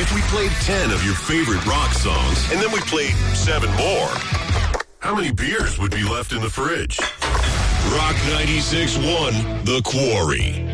If we played 10 of your favorite rock songs, and then we played 7 more, how many beers would be left in the fridge? Rock 96.1, The Quarry.